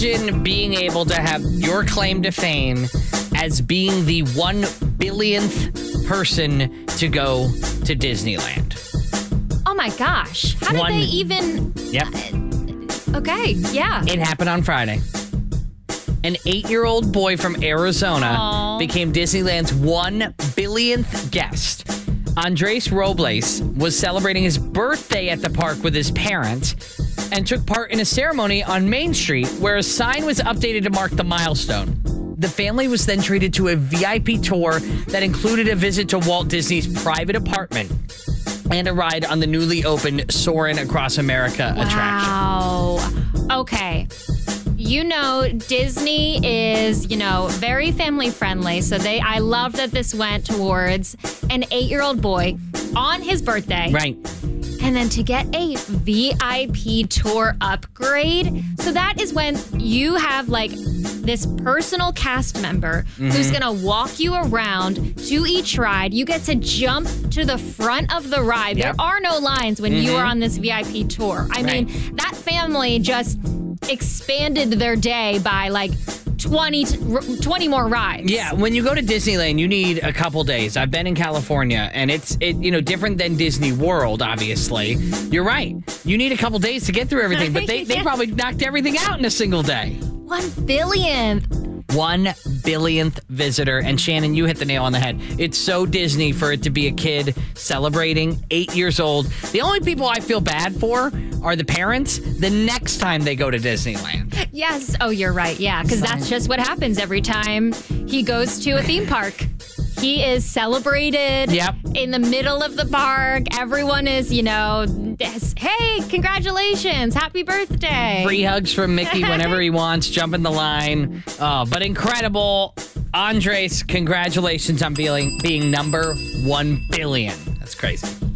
Imagine being able to have your claim to fame as being the 1 billionth person to go to Disneyland. Oh my gosh. How did they even... Yep. Okay, yeah. It happened on Friday. An 8-year-old boy from Arizona became Disneyland's 1 billionth guest. Andres Robles was celebrating his birthday at the park with his parents and took part in a ceremony on Main Street where a sign was updated to mark the milestone. The family was then treated to a VIP tour that included a visit to Walt Disney's private apartment and a ride on the newly opened Soarin' Across America attraction. Wow. Okay. You know, Disney is, very family friendly. So I love that this went towards an 8-year-old boy on his birthday. Right. And then to get a VIP tour upgrade. So that is when you have this personal cast member who's going to walk you around to each ride. You get to jump to the front of the ride. Yep. There are no lines when you are on this VIP tour. I mean, that family just expanded their day by 20 more rides. Yeah, when you go to Disneyland, you need a couple days. I've been in California, and it's different than Disney World, obviously. You're right. You need a couple days to get through everything, but they probably knocked everything out in a single day. 1 billionth. 1 billionth visitor. And Shannon, you hit the nail on the head. It's so Disney for it to be a kid celebrating 8 years old. The only people I feel bad for are the parents the next time they go to Disneyland. Yes. Oh, you're right. Yeah, because that's just what happens every time he goes to a theme park. He is celebrated in the middle of the park. Everyone is, hey, congratulations, happy birthday. Free hugs from Mickey whenever he wants, jumping the line. But incredible. Andres, congratulations on being number 1 billion. That's crazy.